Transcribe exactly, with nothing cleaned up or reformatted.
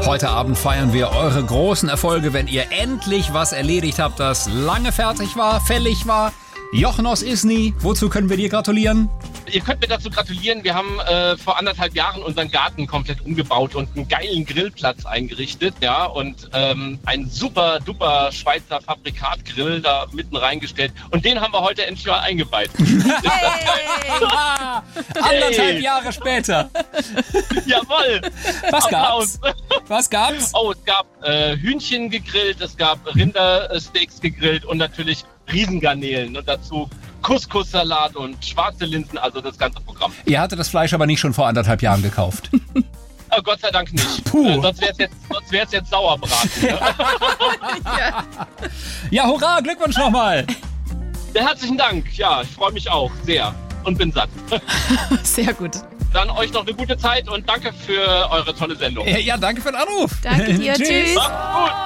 Heute Abend feiern wir eure großen Erfolge, wenn ihr endlich was erledigt habt, das lange fertig war, fällig war. Jochen aus Isny, wozu können wir dir gratulieren? Ihr könnt mir dazu gratulieren. Wir haben äh, vor anderthalb Jahren unseren Garten komplett umgebaut und einen geilen Grillplatz eingerichtet. Ja, und ähm, einen super duper Schweizer Fabrikatgrill da mitten reingestellt. Und den haben wir heute endlich mal eingeweiht. Hey! Anderthalb Jahre später. Jawohl. Was gab's? Was gab's? Oh, es gab äh, Hühnchen gegrillt, es gab Rindersteaks gegrillt und natürlich Riesengarnelen und dazu Couscous-Salat und schwarze Linsen, also das ganze Programm. Ihr hattet das Fleisch aber nicht schon vor anderthalb Jahren gekauft. Oh, Gott sei Dank nicht. Puh. Äh, sonst wäre es jetzt, sonst wär's jetzt Sauerbraten. Ne? Ja. Ja, hurra, Glückwunsch nochmal. Ja, herzlichen Dank. Ja, ich freue mich auch sehr und bin satt. Sehr gut. Dann euch noch eine gute Zeit und danke für eure tolle Sendung. Ja, danke für den Anruf. Danke dir. Tschüss. Macht's gut.